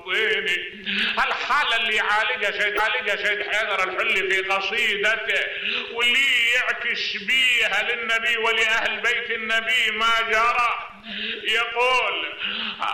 الطيني. الحالة اللي يعالجها سيد حيدر الحلي في قصيدته، واللي يعكس بيها للنبي ولأهل بيت النبي ما جرى. يقول